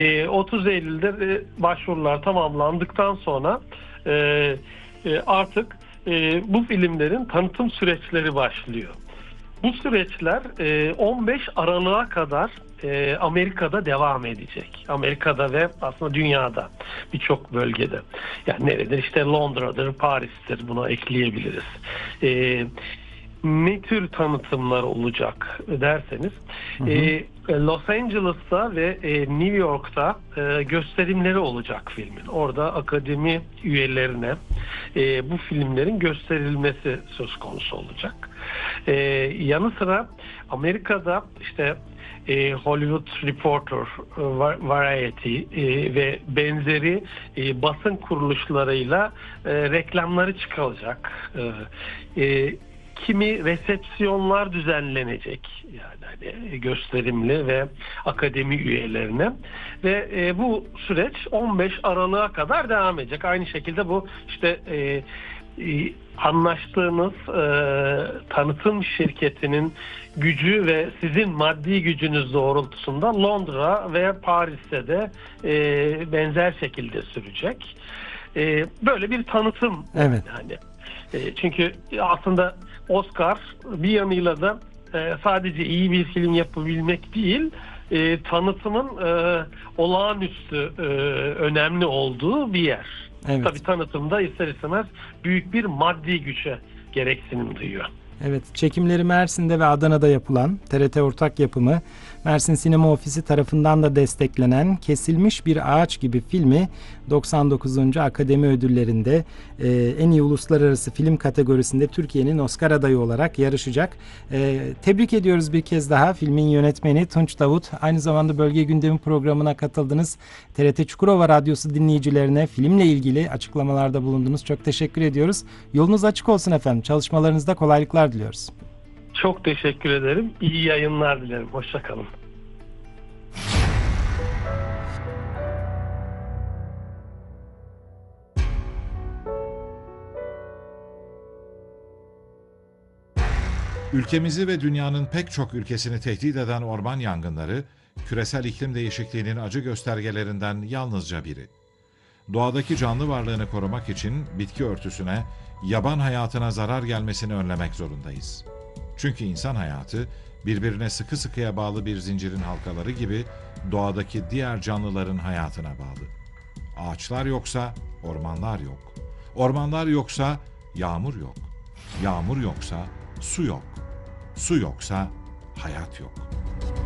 30 Eylül'de başvurular tamamlandıktan sonra artık bu filmlerin tanıtım süreçleri başlıyor. Bu süreçler 15 Aralık'a kadar Amerika'da devam edecek. Amerika'da ve aslında dünyada birçok bölgede. Yani neredir? İşte Londra'dır, Paris'tir, buna ekleyebiliriz. Ne tür tanıtımlar olacak derseniz, Los Angeles'ta ve New York'ta gösterimleri olacak filmin. Orada akademi üyelerine bu filmlerin gösterilmesi söz konusu olacak. Yanı sıra Amerika'da işte Hollywood Reporter, Variety ve benzeri basın kuruluşlarıyla reklamları çıkacak. Kimi resepsiyonlar düzenlenecek, yani hani gösterimli ve akademi üyelerine ve bu süreç 15 Aralık'a kadar devam edecek. Aynı şekilde bu işte anlaştığınız tanıtım şirketinin gücü ve sizin maddi gücünüz doğrultusunda Londra ve Paris'te de benzer şekilde sürecek. Böyle bir tanıtım. Evet. Yani çünkü aslında Oscar bir yanıyla da sadece iyi bir film yapabilmek değil, tanıtımın olağanüstü önemli olduğu bir yer. Evet. Tabii tanıtımda ister istemez büyük bir maddi güce gereksinim duyuyor. Evet, çekimleri Mersin'de ve Adana'da yapılan TRT ortak yapımı Mersin Sinema Ofisi tarafından da desteklenen Kesilmiş Bir Ağaç gibi filmi 99. Akademi Ödülleri'nde en iyi uluslararası film kategorisinde Türkiye'nin Oscar adayı olarak yarışacak. Tebrik ediyoruz bir kez daha filmin yönetmeni Tunç Davut. Aynı zamanda Bölge Gündemi programına katıldınız. TRT Çukurova Radyosu dinleyicilerine filmle ilgili açıklamalarda bulundunuz. Çok teşekkür ediyoruz. Yolunuz açık olsun efendim. Çalışmalarınızda kolaylıklar diliyoruz. Çok teşekkür ederim. İyi yayınlar dilerim. Hoşça kalın. Ülkemizi ve dünyanın pek çok ülkesini tehdit eden orman yangınları, küresel iklim değişikliğinin acı göstergelerinden yalnızca biri. Doğadaki canlı varlığını korumak için bitki örtüsüne, yaban hayatına zarar gelmesini önlemek zorundayız. Çünkü insan hayatı, birbirine sıkı sıkıya bağlı bir zincirin halkaları gibi doğadaki diğer canlıların hayatına bağlı. Ağaçlar yoksa ormanlar yok. Ormanlar yoksa yağmur yok. Yağmur yoksa su yok. Su yoksa hayat yok.